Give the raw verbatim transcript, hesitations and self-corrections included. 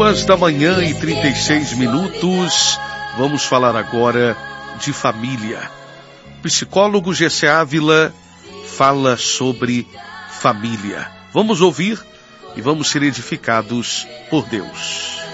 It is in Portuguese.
Duas da manhã e trinta e seis minutos. Vamos falar agora de família. O psicólogo Gessé Ávila fala sobre família. Vamos ouvir e vamos ser edificados por Deus.